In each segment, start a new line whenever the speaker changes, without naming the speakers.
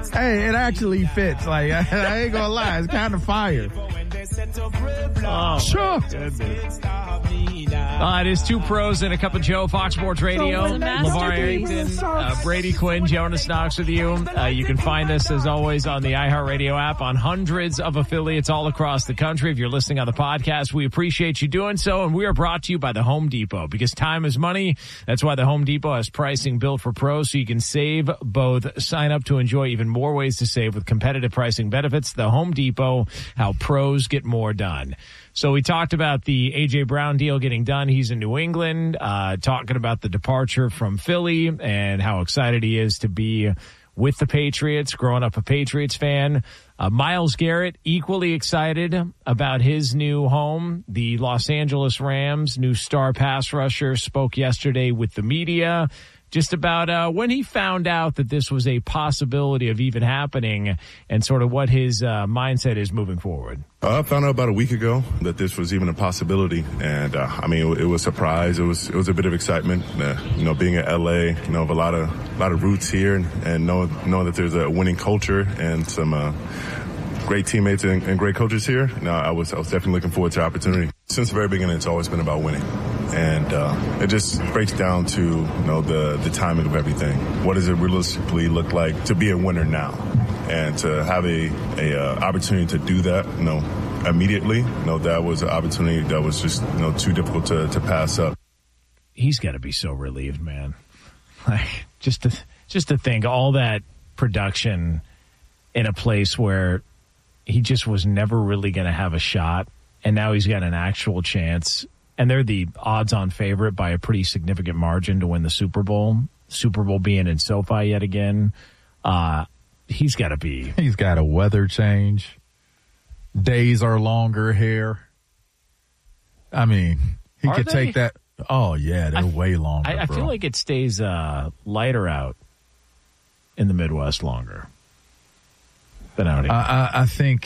Hey, it actually fits. Like, I ain't gonna lie, it's kind of fire.
Oh,
sure.
It is Two Pros and a Cup of Joe, Fox Sports Radio. LeVar Arrington, Brady Quinn, Jonas Knox with you. You can find us, as always, on the iHeartRadio app on hundreds of affiliates all across the country. If you're listening on the podcast, we appreciate you doing so. And we are brought to you by the Home Depot, because time is money. That's why the Home Depot has pricing built for pros, so you can save both. Sign up to enjoy even more ways to save with competitive pricing benefits. The Home Depot, how pros get more done. So we talked about the A.J. Brown deal getting done. He's in New England, talking about the departure from Philly and how excited he is to be with the Patriots, growing up a Patriots fan. Myles Garrett, equally excited about his new home. The Los Angeles Rams' new star pass rusher spoke yesterday with the media just about when he found out that this was a possibility of even happening and sort of what his mindset is moving forward.
I found out about a week ago that this was even a possibility, and I mean, it was a surprise. It was a bit of excitement. Being in LA, have a lot of roots here, and knowing that there's a winning culture and some great teammates and great coaches here. I was definitely looking forward to the opportunity. Since the very beginning, it's always been about winning. And it just breaks down to the timing of everything. What does it realistically look like to be a winner now, and to have a opportunity to do that immediately? That was an opportunity that was just too difficult to pass up.
He's got to be so relieved, man. Like just to think all that production in a place where he just was never really going to have a shot, and now he's got an actual chance. And they're the odds-on favorite by a pretty significant margin to win the Super Bowl. Super Bowl being in SoFi yet again. He's got to be.
He's got a weather change. Days are longer here. I mean, he could take that. Oh, yeah, they're way longer,
I feel like it stays lighter out in the Midwest longer than out here.
I think...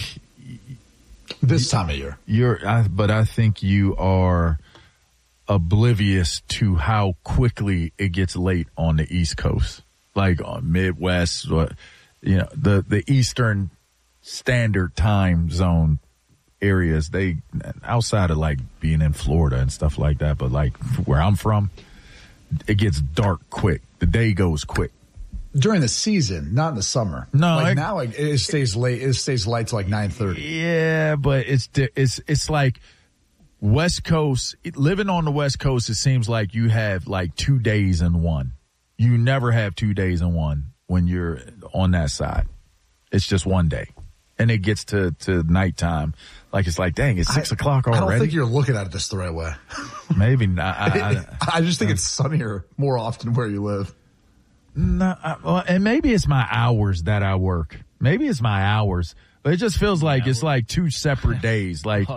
This time of year.
But I think you are oblivious to how quickly it gets late on the East Coast, like on Midwest, the Eastern Standard Time Zone areas. They, outside of like being in Florida and stuff like that, but like where I'm from, it gets dark quick. The day goes quick.
During the season, not in the summer.
No,
now it stays late. It stays light till like 9:30.
Yeah, but it's like West Coast. Living on the West Coast, it seems like you have like 2 days in one. You never have 2 days in one when you're on that side. It's just one day, and it gets to nighttime. Like it's like, dang, it's 6 o'clock already.
I don't think you're looking at this the right way.
Maybe not.
I just think it's sunnier more often where you live.
No, and maybe it's my hours that I work. Maybe it's my hours, but it just feels like it's like 2 separate days. Like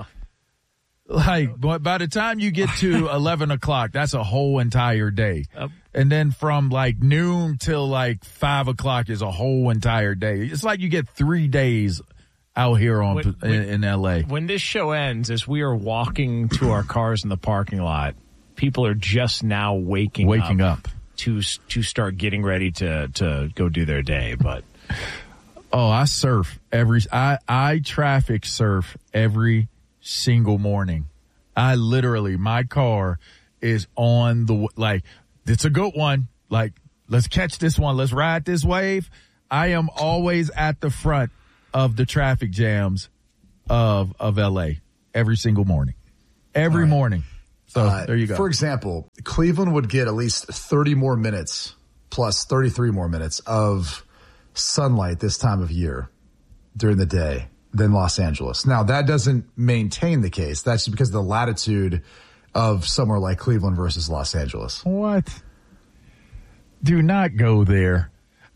by the time you get to 11 o'clock, that's a whole entire day. And then from like noon till like 5 o'clock is a whole entire day. It's like you get 3 days out here in LA.
When this show ends, as we are walking to our cars in the parking lot, people are just now waking up. To start getting ready to go do their day, but
I surf I traffic surf every single morning. I literally, my car is on it's a good one. Like, let's catch this one. Let's ride this wave. I am always at the front of the traffic jams of LA every single morning. Every morning. So there you go.
For example, Cleveland would get at least 30 more minutes plus 33 more minutes of sunlight this time of year during the day than Los Angeles. Now, that doesn't maintain the case. That's because of the latitude of somewhere like Cleveland versus Los Angeles.
What? Do not go there.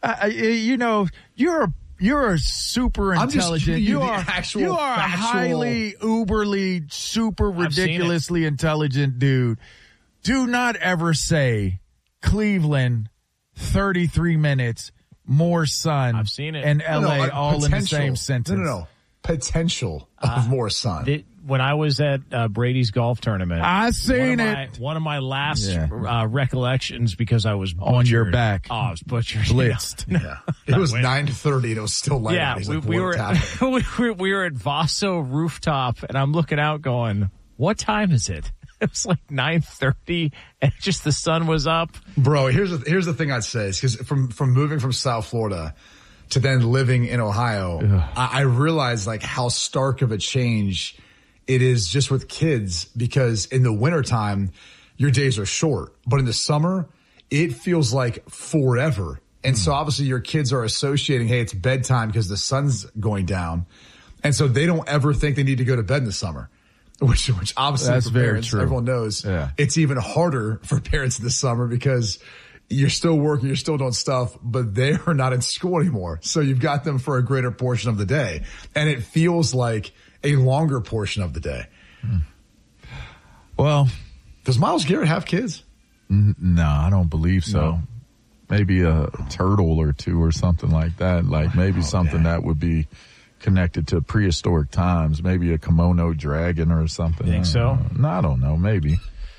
You're a super intelligent. You are a highly, uberly, super ridiculously intelligent dude. Do not ever say Cleveland, 33 minutes, more sun.
I've seen it.
And LA all in the same sentence.
No. Potential of more sun.
when I was at Brady's golf tournament,
I seen it.
One of my last recollections, because I was butchered.
On your back.
Oh, I was butchered.
Blitzed.
Yeah. It was 9:30 and it was still light out. He's like,
we were at Vaso rooftop, and I'm looking out going, what time is it? It was like 9:30, and just the sun was up.
Bro, here's the thing I'd say is because from moving from South Florida to then living in Ohio, I realized like how stark of a change it is just with kids, because in the wintertime, your days are short, but in the summer, it feels like forever. And so obviously your kids are associating, hey, it's bedtime because the sun's going down. And so they don't ever think they need to go to bed in the summer. Which obviously
that's
for
very
parents,
true.
Everyone knows it's even harder for parents this summer because you're still working, you're still doing stuff, but they are not in school anymore. So you've got them for a greater portion of the day. And it feels like a longer portion of the day.
Well,
does Myles Garrett have kids?
No, I don't believe so.
No.
Maybe a turtle or two or something like that. Like maybe something that would be connected to prehistoric times, maybe a kimono dragon or something.
You think so?
No, I don't know. Maybe.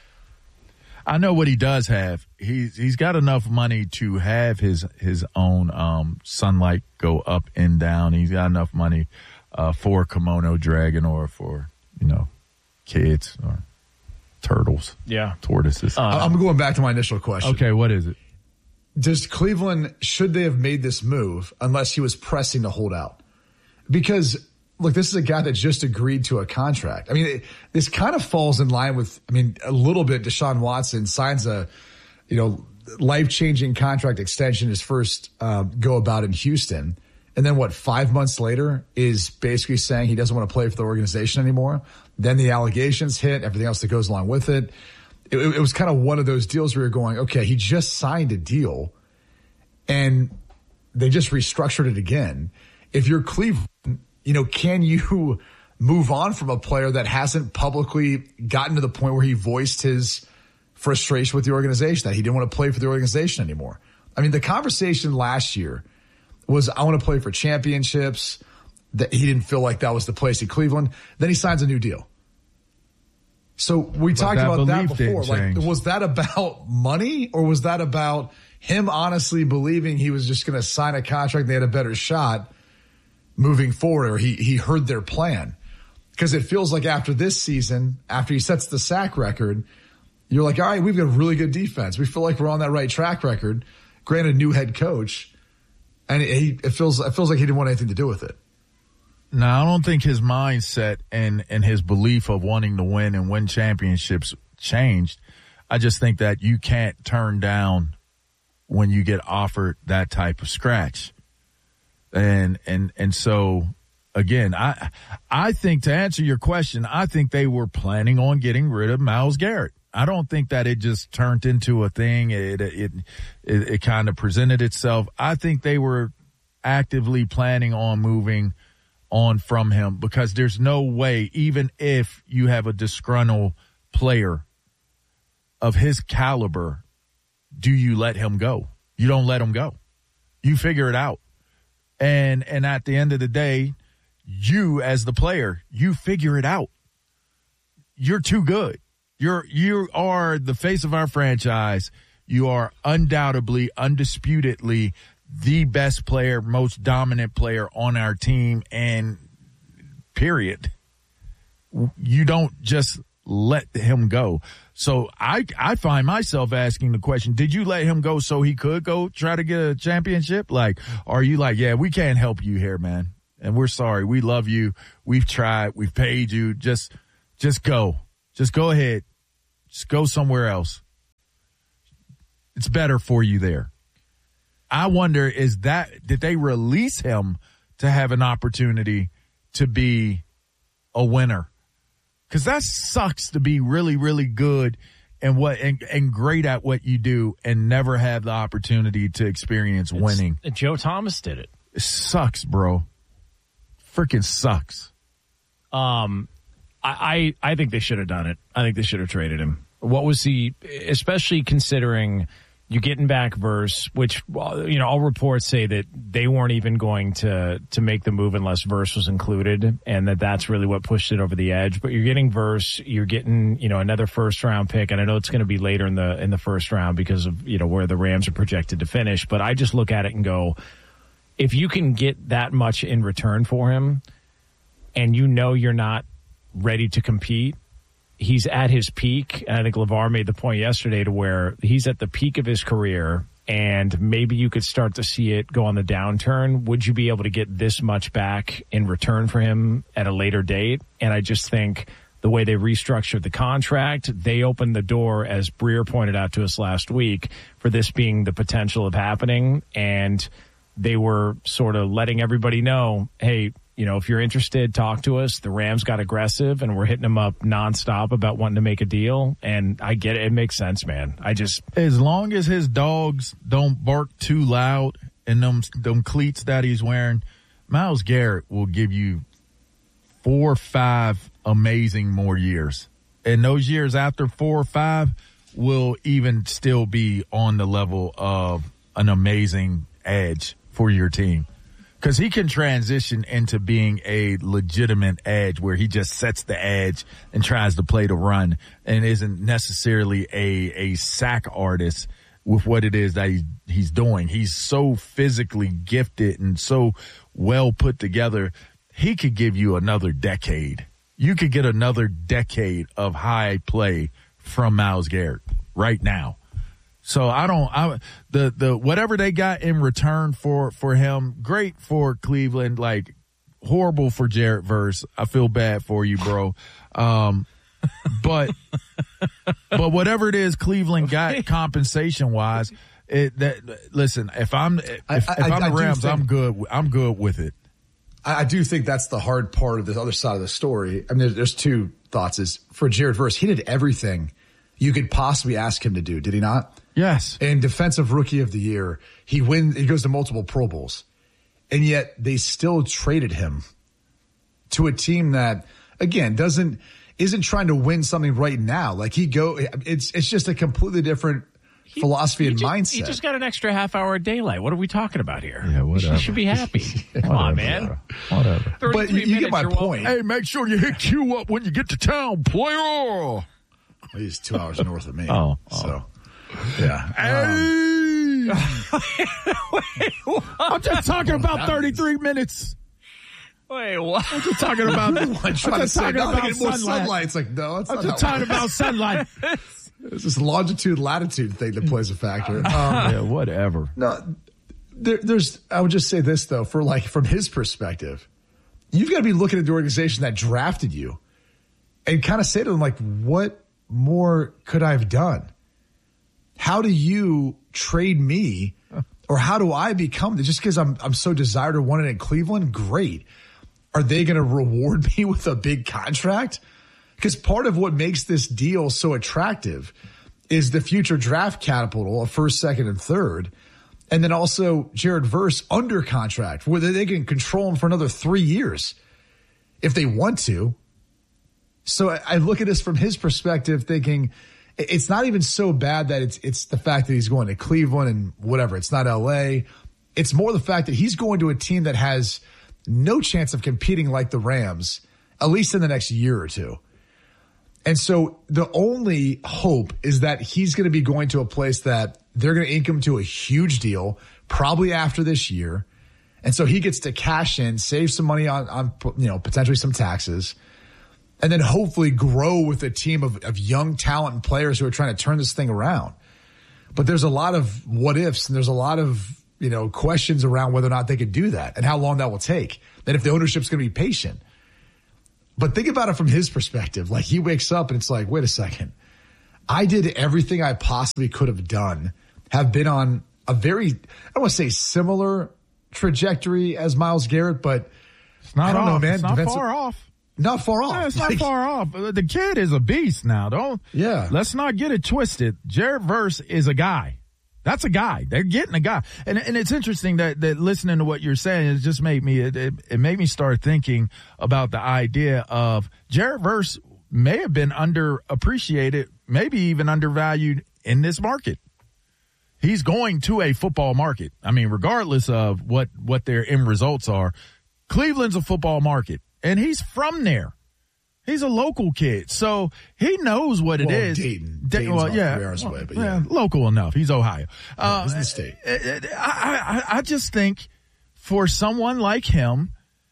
I know what he does have. He's got enough money to have his own sunlight go up and down. He's got enough money for a kimono dragon or for kids or turtles.
Yeah,
tortoises.
I'm going back to my initial question.
Okay, what is it?
Does Cleveland, should they have made this move unless he was pressing to hold out? Because, look, this is a guy that just agreed to a contract. I mean, this kind of falls in line with, a little bit. Deshaun Watson signs a, life-changing contract extension, his first go about in Houston. And then 5 months later is basically saying he doesn't want to play for the organization anymore. Then the allegations hit, everything else that goes along with it. It was kind of one of those deals where you're going, okay, he just signed a deal and they just restructured it again. If you're Cleveland, can you move on from a player that hasn't publicly gotten to the point where he voiced his frustration with the organization, that he didn't want to play for the organization anymore? The conversation last year was, I want to play for championships, that he didn't feel like that was the place in Cleveland. Then he signs a new deal. So we talked about that before. Like, was that about money, or was that about him honestly believing he was just going to sign a contract and they had a better shot moving forward, or he heard their plan? Because it feels like after this season, after he sets the sack record, you're like, all right, we've got really good defense. We feel like we're on that right track record. Granted, new head coach, and it feels like he didn't want anything to do with it.
No, I don't think his mindset and his belief of wanting to win and win championships changed. I just think that you can't turn down when you get offered that type of scratch. And so again, I think, to answer your question, I think they were planning on getting rid of Myles Garrett. I don't think that it just turned into a thing. It kind of presented itself. I think they were actively planning on moving on from him, because there's no way, even if you have a disgruntled player of his caliber, do you let him go? You don't let him go. You figure it out. And at the end of the day, you as the player, you figure it out. You're too good. You are the face of our franchise. You are undoubtedly, undisputedly the best player, most dominant player on our team, and period. You don't just let him go. So I find myself asking the question, did you let him go so he could go try to get a championship? Like, are you like, yeah, we can't help you here, man, and we're sorry. We love you. We've tried. We've paid you. Just go. Just go ahead. Just go somewhere else. It's better for you there. I wonder, did they release him to have an opportunity to be a winner? Because that sucks, to be really, really good and great at what you do and never have the opportunity to experience winning.
Joe Thomas did it.
It sucks, bro. Freaking sucks.
I think they should have done it. I think they should have traded him. What was he, especially considering You're getting back Verse, which, all reports say that they weren't even going to make the move unless Verse was included, and that's really what pushed it over the edge. But you're getting Verse, you're getting, another first-round pick, and I know it's going to be later in the first round because of, where the Rams are projected to finish. But I just look at it and go, if you can get that much in return for him, and you're not ready to compete, he's at his peak. And I think LeVar made the point yesterday to where he's at the peak of his career, and maybe you could start to see it go on the downturn. Would you be able to get this much back in return for him at a later date? And I just think the way they restructured the contract, they opened the door, as Breer pointed out to us last week, for this being the potential of happening. And they were sort of letting everybody know, hey, if you're interested, talk to us. The Rams got aggressive, and we're hitting them up nonstop about wanting to make a deal. And I get it. It makes sense, man.
As long as his dogs don't bark too loud and them cleats that he's wearing, Myles Garrett will give you 4 or 5 amazing more years. And those years after 4 or 5 will even still be on the level of an amazing edge for your team. Because he can transition into being a legitimate edge where he just sets the edge and tries to play the run and isn't necessarily a sack artist with what it is that he's doing. He's so physically gifted and so well put together. He could give you another decade. You could get another decade of high play from Myles Garrett right now. So the whatever they got in return for him, great for Cleveland, like horrible for Jared Verse. I feel bad for you, bro. But whatever it is Cleveland got compensation wise, listen, if I'm the Rams, I'm good with it.
I do think that's the hard part of the other side of the story. I mean, there's 2 thoughts. Is for Jared Verse, he did everything you could possibly ask him to do, did he not?
Yes.
And Defensive Rookie of the Year, he goes to multiple Pro Bowls. And yet they still traded him to a team that, again, isn't trying to win something right now. Like it's just a completely different philosophy and mindset.
He just got an extra half hour of daylight. What are we talking about here?
Yeah, whatever.
He should be happy. Come on, man.
Whatever.
But you get my point.
Hey, make sure you hit Q up when you get to town, player.
He's 2 hours north of me.
Oh.
So, yeah.
Hey! I'm just talking about 33 minutes.
Wait, what?
I'm just talking about
sunlight. It's like, no, it's not.
I'm just talking about sunlight.
It's this longitude, latitude thing that plays a factor.
Yeah, whatever.
No, I would just say this, though, from his perspective, you've got to be looking at the organization that drafted you and kind of say to them, like, what more could I have done? How do you trade me, or how do I become just because I'm so desired or wanted in Cleveland? Great. Are they going to reward me with a big contract? Because part of what makes this deal so attractive is the future draft capital of 1st, 2nd, and 3rd. And then also Jared Verse under contract, where they can control him for another 3 years if they want to. So I look at this from his perspective thinking it's not even so bad that it's the fact that he's going to Cleveland and whatever. It's not LA. It's more the fact that he's going to a team that has no chance of competing like the Rams, at least in the next year or 2. And so the only hope is that he's going to be going to a place that they're going to ink him to a huge deal, probably after this year. And so he gets to cash in, save some money on potentially some taxes, and then hopefully grow with a team of young talent and players who are trying to turn this thing around. But there's a lot of what ifs, and there's a lot of, questions around whether or not they could do that and how long that will take. And if the ownership's going to be patient. But think about it from his perspective. Like, he wakes up and it's like, wait a second. I did everything I possibly could have done, have been on a very, I don't want to say similar trajectory as Myles Garrett, but
it's not
I don't know, man.
It's not far off.
Not far off.
Yeah, it's not far off. The kid is a beast now. Let's not get it twisted. Jared Verse is a guy. That's a guy. They're getting a guy. And it's interesting that listening to what you're saying, it just made me, it made me start thinking about the idea of Jared Verse may have been underappreciated, maybe even undervalued in this market. he's going to a football market. I mean, regardless of what their end results are, Cleveland's a football market, and he's from there. He's a local kid, so he knows what it is.
Dayton's
3
hours away, but yeah.
Local enough. He's Ohio.
He's in the state.
I just think for someone like him,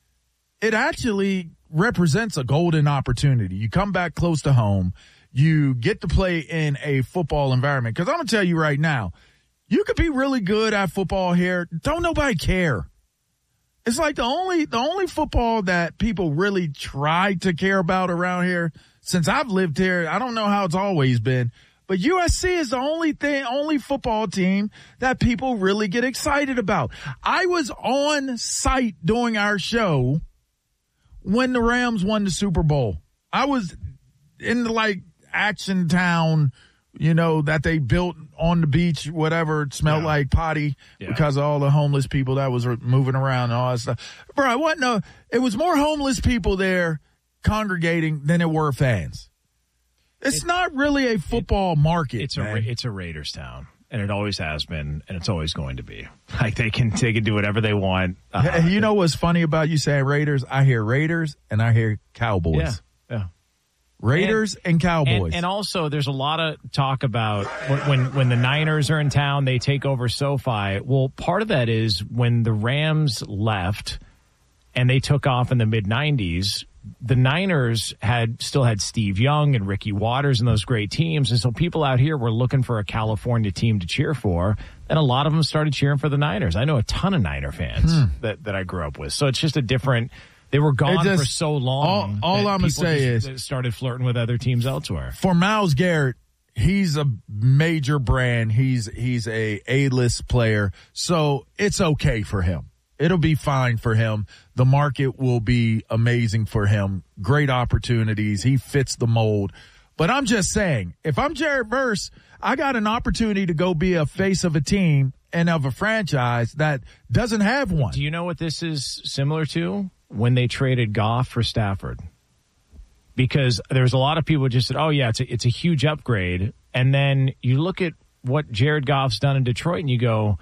it actually represents a golden opportunity. You come back close to home. You get to play in a football environment. Because I'm going to tell you right now, you could be really good at football here. Don't nobody care. It's like the only football that people really try to care about around here. Since I've lived here, I don't know how it's always been, but USC is the only football team that people really get excited about. I was on site doing our show when the Rams won the Super Bowl. I was in the action town, that they built on the beach, whatever. It smelled like potty because of all the homeless people that was moving around and all that stuff. Bro, it was more homeless people there congregating than there were fans. It's not really a football market.
It's a Raiders town, and it always has been, and it's always going to be. Like they can do whatever they want.
You know what's funny about you saying Raiders? I hear Raiders and I hear Cowboys.
Yeah.
Raiders and Cowboys.
And also there's a lot of talk about when the Niners are in town, they take over SoFi. Well, part of that is when the Rams left and they took off in the mid-90s, the Niners still had Steve Young and Ricky Waters and those great teams. And so people out here were looking for a California team to cheer for. And a lot of them started cheering for the Niners. I know a ton of Niner fans that I grew up with. So it's just a different... They were gone for so long.
All I'm going to say is
started flirting with other teams elsewhere.
For Myles Garrett, he's a major brand. He's a A-list player. So it's okay for him. It'll be fine for him. The market will be amazing for him. Great opportunities. He fits the mold. But I'm just saying, if I'm Jared Verse, I got an opportunity to go be a face of a team and of a franchise that doesn't have one.
Do you know what this is similar to? When they traded Goff for Stafford, because there's a lot of people just said, oh yeah, it's a huge upgrade. And then you look at what Jared Goff's done in Detroit and you go,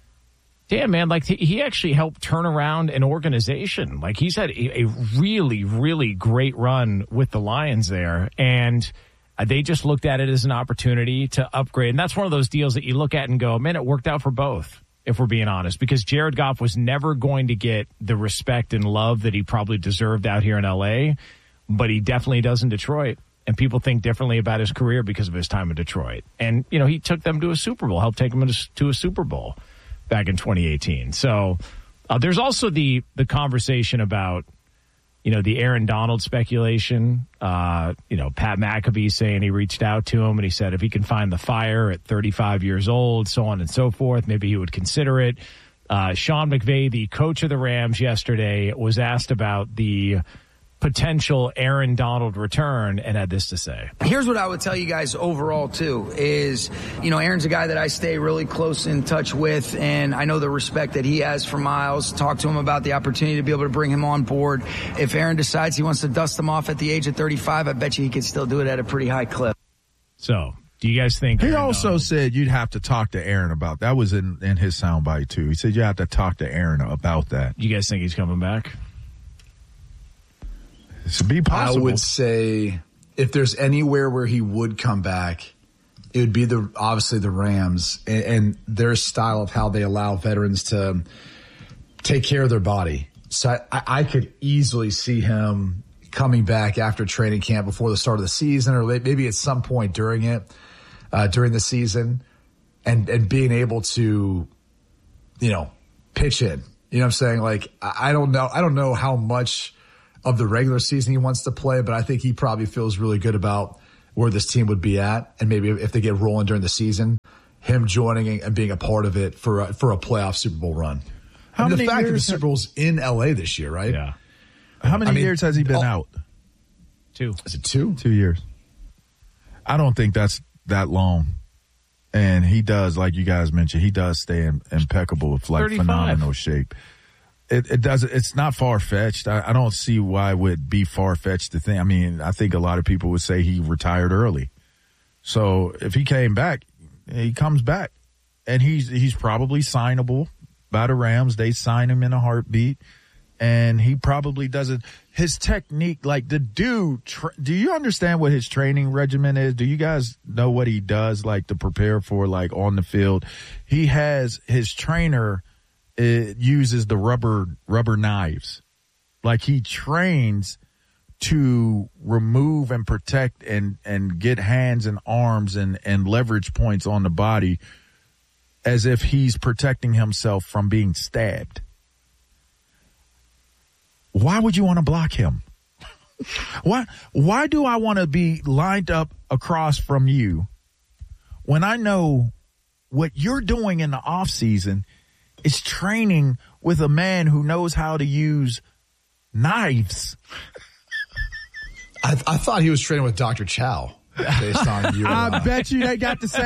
damn man, he actually helped turn around an organization. Like he's had a really, really great run with the Lions there. And they just looked at it as an opportunity to upgrade. And that's one of those deals that you look at and go, man, it worked out for both. If we're being honest, because Jared Goff was never going to get the respect and love that he probably deserved out here in LA, but he definitely does in Detroit. And people think differently about his career because of his time in Detroit. And, he took them to a Super Bowl, helped take them to a Super Bowl back in 2018. So there's also the conversation about, the Aaron Donald speculation. Pat McAfee saying he reached out to him and he said if he can find the fire at 35 years old, so on and so forth, maybe he would consider it. Sean McVay, the coach of the Rams yesterday, was asked about the potential Aaron Donald return and had this to say.
Here's what I would tell you guys overall, too, is, Aaron's a guy that I stay really close in touch with, and I know the respect that he has for Myles. Talk to him about the opportunity to be able to bring him on board. If Aaron decides he wants to dust him off at the age of 35, I bet you he could still do it at a pretty high clip.
So, do you guys think...
He also said you'd have to talk to Aaron about... That was in his soundbite, too. He said you have to talk to Aaron about that.
You guys think he's coming back?
It's be possible.
I would say if there's anywhere where he would come back, it would be obviously the Rams and their style of how they allow veterans to take care of their body. So I could easily see him coming back after training camp before the start of the season, or maybe at some point during the season, and being able to, pitch in. You know what I'm saying? Like, I don't know how much of the regular season he wants to play, but I think he probably feels really good about where this team would be at. And maybe if they get rolling during the season, him joining and being a part of it for a playoff Super Bowl run. The fact that the Super Bowl's in LA this year, right?
Yeah.
How many years has he been out?
2.
Is it 2?
2 years. I don't think that's that long. And he does, like you guys mentioned, he does stay in impeccable, phenomenal shape. It does. It's not far-fetched. I don't see why it would be far-fetched to think. I mean, I think a lot of people would say he retired early. So if he came back, he comes back. and he's probably signable by the Rams. They sign him in a heartbeat, and he probably doesn't. His technique, like the dude, do you understand what his training regimen is? Do you guys know what he does, like to prepare for, like on the field? He has his trainer uses the rubber knives, like he trains to remove and protect and get hands and arms and leverage points on the body as if he's protecting himself from being stabbed. Why would you want to block him? Why do I want to be lined up across from you when I know what you're doing in the off season is training with a man who knows how to use knives?
I thought he was training with Dr. Chow based on you.
I bet you they got the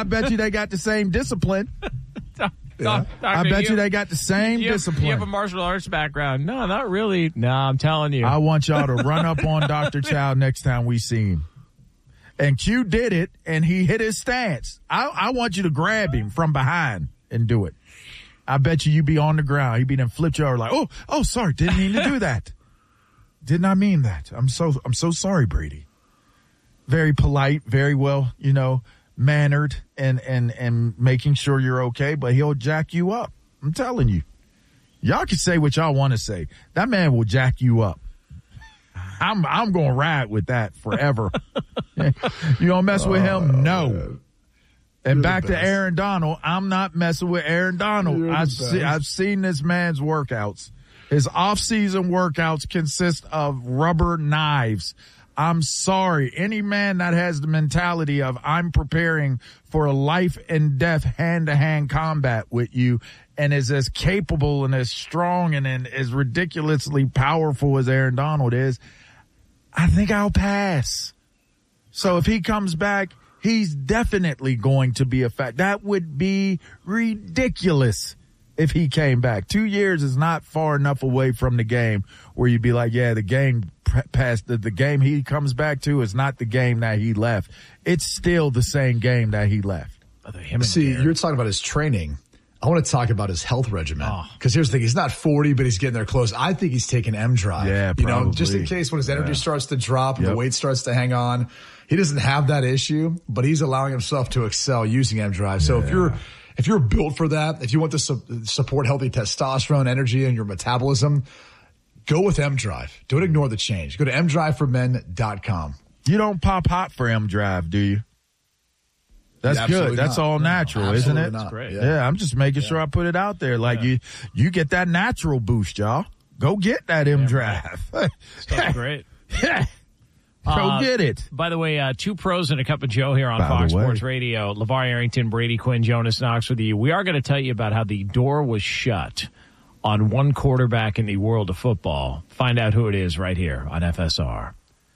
same discipline.
Yeah.
I bet you they got the same discipline.
You have a martial arts background. No, not really. No, I'm telling you.
I want y'all to run up on Dr. Chow next time we see him. And Q did it, and he hit his stance. I want you to grab him from behind and do it. I bet you be on the ground. He'd be then flipped you over like, oh, sorry, didn't mean to do that. Did not mean that. I'm so sorry, Brady. Very polite, very well, mannered and making sure you're okay, but he'll jack you up. I'm telling you. Y'all can say what y'all want to say. That man will jack you up. I'm going to ride with that forever. You don't mess with him? No. Man. And back to Aaron Donald, I'm not messing with Aaron Donald. I've seen this man's workouts. His off-season workouts consist of rubber knives. I'm sorry. Any man that has the mentality of I'm preparing for a life and death hand-to-hand combat with you and is as capable and as strong and as ridiculously powerful as Aaron Donald is, I think I'll pass. So if he comes back, he's definitely going to be a fact. That would be ridiculous if he came back. 2 years is not far enough away from the game where you'd be like, yeah, the game past the game he comes back to is not the game that he left. It's still the same game that he left.
See, you're talking about his training. I want to talk about his health regimen. Because here's the thing. He's not 40, but he's getting there close. I think he's taking M-Drive.
Yeah, probably.
Just in case when his energy starts to drop and the weight starts to hang on. He doesn't have that issue, but he's allowing himself to excel using M-Drive. So if you're built for that, if you want to support healthy testosterone, energy, and your metabolism, go with M-Drive. Don't ignore the change. Go to mdriveformen.com.
You don't pop hot for M-Drive, do you? That's good. That's all natural, isn't it?
That's great.
Yeah, I'm just making sure I put it out there. Like you get that natural boost, y'all. Go get that M-Drive.
That's great.
Yeah. Go get it.
By the way, two pros and a cup of Joe here on Fox Sports Radio. LeVar Arrington, Brady Quinn, Jonas Knox with you. We are going to tell you about how the door was shut on one quarterback in the world of football. Find out who it is right here on FSR.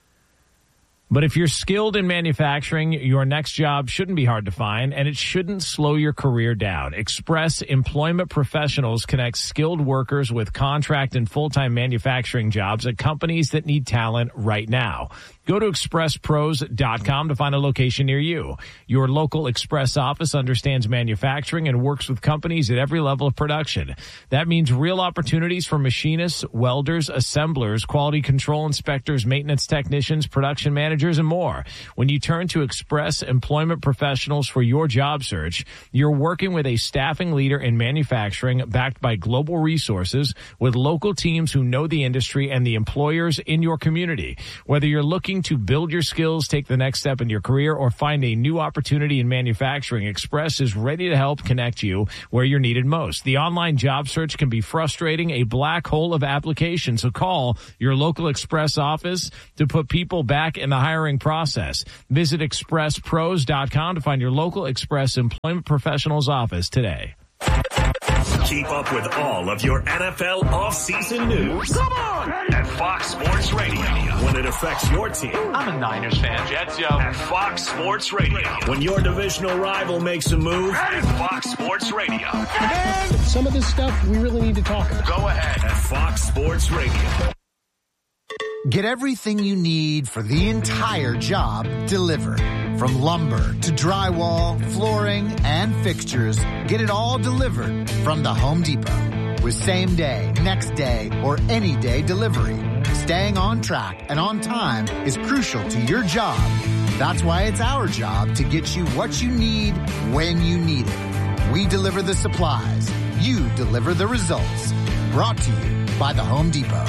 But if you're skilled in manufacturing, your next job shouldn't be hard to find, and it shouldn't slow your career down. Express Employment Professionals connects skilled workers with contract and full-time manufacturing jobs at companies that need talent right now. Go to expresspros.com to find a location near you. Your local Express office understands manufacturing and works with companies at every level of production. That means real opportunities for machinists, welders, assemblers, quality control inspectors, maintenance technicians, production managers, and more. When you turn to Express Employment Professionals for your job search, you're working with a staffing leader in manufacturing backed by global resources with local teams who know the industry and the employers in your community. Whether you're looking to build your skills, take the next step in your career, or find a new opportunity in manufacturing, Express is ready to help connect you where you're needed most. The online job search can be frustrating, a black hole of applications, so call your local Express office to put people back in the hiring process. Visit expresspros.com to find your local Express Employment Professionals office today.
Keep up with all of your NFL offseason news. Come on! At Fox Sports Radio. When it affects your team.
I'm a Niners fan. Jets, yo.
At Fox Sports Radio. When your divisional rival makes a move. At Fox Sports Radio.
And some of this stuff we really need to talk about.
Go ahead. At Fox Sports Radio.
Get everything you need for the entire job delivered. From lumber to drywall, flooring, and fixtures, get it all delivered from the Home Depot. With same day, next day, or any day delivery, staying on track and on time is crucial to your job. That's why it's our job to get you what you need when you need it. We deliver the supplies. You deliver the results. Brought to you by the Home Depot.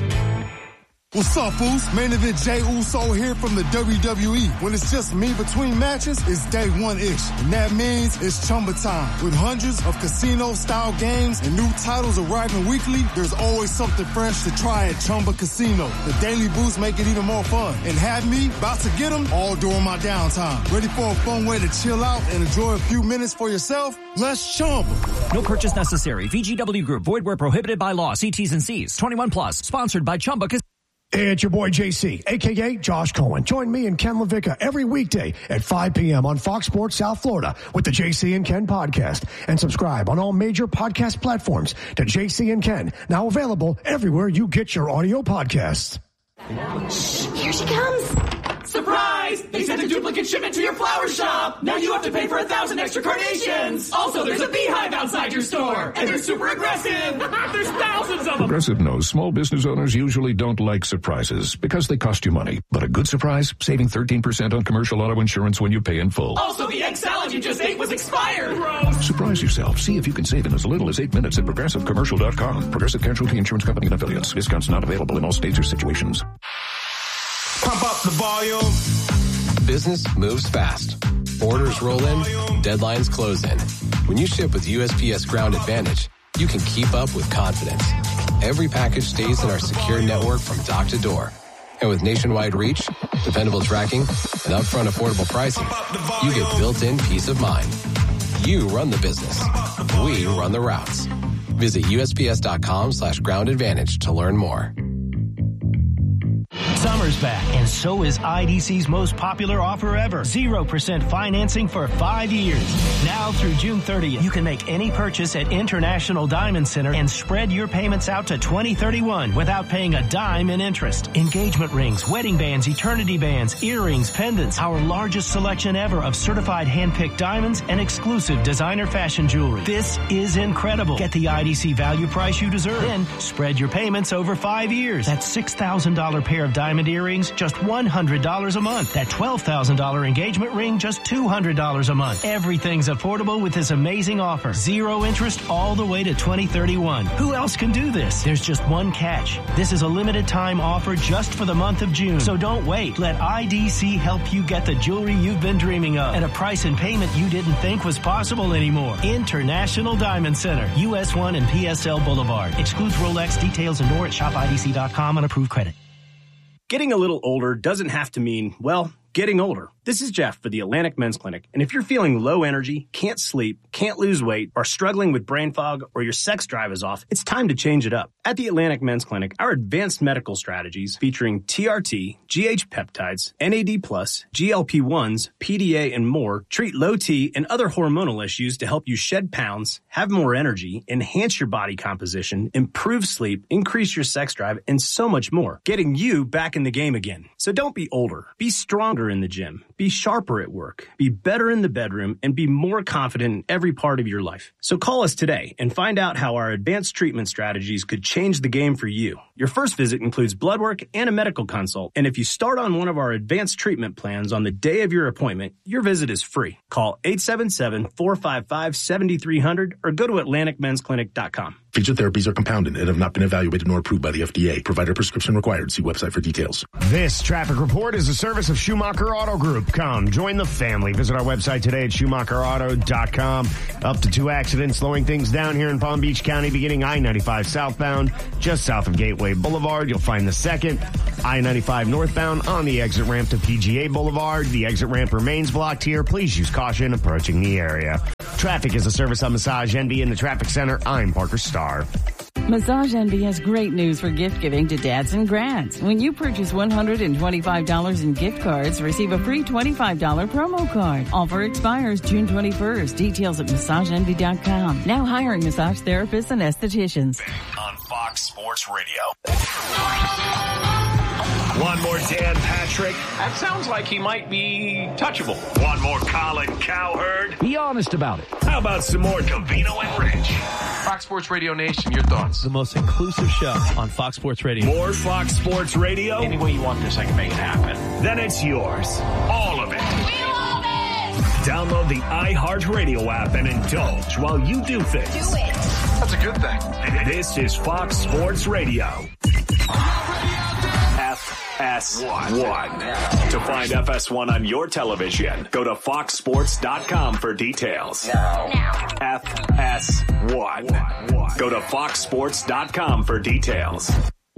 What's up, fools? Main event Jey Uso here from the WWE. When it's just me between matches, it's day one-ish. And that means it's Chumba time. With hundreds of casino-style games and new titles arriving weekly, there's always something fresh to try at Chumba Casino. The daily boosts make it even more fun. And have me about to get them all during my downtime. Ready for a fun way to chill out and enjoy a few minutes for yourself? Let's Chumba.
No purchase necessary. VGW Group. Void where prohibited by law. See T's and C's. 21 plus. Sponsored by Chumba Casino.
Hey, it's your boy JC, a.k.a. Josh Cohen. Join me and Ken LaVicka every weekday at 5 p.m. on Fox Sports South Florida with the JC and Ken podcast. And subscribe on all major podcast platforms to JC and Ken, now available everywhere you get your audio podcasts.
Shh, here she comes. Surprise! They sent a duplicate shipment to your flower shop. Now you have to pay for 1,000 extra carnations. Also, there's a beehive outside your store, and they're super aggressive. There's thousands of them.
Progressive knows small business owners usually don't like surprises because they cost you money. But a good surprise, saving 13% on commercial auto insurance when you pay in full.
Also, the egg salad you just ate was expired. Gross.
Surprise yourself. See if you can save in as little as 8 minutes at ProgressiveCommercial.com. Progressive Casualty Insurance Company and Affiliates. Discounts not available in all states or situations.
Pump up the volume.
Business moves fast. Orders roll in, deadlines close in. When you ship with USPS Ground Advantage, you can keep up with confidence. Every package stays in our secure network from dock to door. And with nationwide reach, dependable tracking, and upfront affordable pricing, you get built-in peace of mind. You run the business. We run the routes. Visit USPS.com/Ground Advantage to learn more.
Summer's back, and so is IDC's most popular offer ever. 0% financing for 5 years. Now through June 30th, you can make any purchase at International Diamond Center and spread your payments out to 2031 without paying a dime in interest. Engagement rings, wedding bands, eternity bands, earrings, pendants, our largest selection ever of certified hand-picked diamonds and exclusive designer fashion jewelry. This is incredible. Get the IDC value price you deserve. Then spread your payments over 5 years. That's $6,000 pair of diamond earrings, just $100 a month. That $12,000 engagement ring, just $200 a month. Everything's affordable with this amazing offer. 0 interest all the way to 2031. Who else can do this? There's just one catch. This is a limited time offer just for the month of June. So don't wait. Let IDC help you get the jewelry you've been dreaming of at a price and payment you didn't think was possible anymore. International Diamond Center, US 1 and PSL Boulevard. Excludes Rolex. Details and more at shopidc.com on approved credit.
Getting a little older doesn't have to mean, well, getting older. This is Jeff for the Atlantic Men's Clinic. And if you're feeling low energy, can't sleep, can't lose weight, are struggling with brain fog, or your sex drive is off, it's time to change it up. At the Atlantic Men's Clinic, our advanced medical strategies featuring TRT, GH peptides, NAD+, GLP-1s, PDA, and more treat low T and other hormonal issues to help you shed pounds, have more energy, enhance your body composition, improve sleep, increase your sex drive, and so much more, getting you back in the game again. So don't be older. Be stronger in the gym. Be sharper at work. Be better in the bedroom, and be more confident in every part of your life. So call us today and find out how our advanced treatment strategies could change the game for you. Your first visit includes blood work and a medical consult. And if you start on one of our advanced treatment plans on the day of your appointment, your visit is free. Call 877-455-7300 or go to AtlanticMen'sClinic.com.
Featured therapies are compounded and have not been evaluated nor approved by the FDA. Provider prescription required. See website for details.
This traffic report is a service of Schumacher Auto Group. Come, join the family. Visit our website today at SchumacherAuto.com. Up to 2 accidents slowing things down here in Palm Beach County, beginning I-95 southbound, just south of Gateway Boulevard. You'll find the second. I-95 northbound on the exit ramp to PGA Boulevard. The exit ramp remains blocked here. Please use caution approaching the area. Traffic is a service of Massage Envy in the Traffic Center. I'm Parker Starr.
Massage Envy has great news for gift giving to dads and grands. When you purchase $125 in gift cards, receive a free $25 promo card. Offer expires June 21st. Details at MassageEnvy.com. Now hiring massage therapists and estheticians.
On Fox Sports Radio. Want more Dan Patrick?
That sounds like he might be touchable.
Want more Colin Cowherd?
Be honest about it.
How about some more Covino and Rich?
Fox Sports Radio Nation, your thoughts?
The most inclusive show on Fox Sports Radio.
More Fox Sports Radio?
Any way you want this, I can make it happen.
Then it's yours. All of it.
We love it!
Download the iHeartRadio app and indulge while you do things.
Do it.
That's a good thing.
This is Fox Sports Radio. FS1. To find FS1 on your television, go to foxsports.com for details. FS1. Go to foxsports.com for details.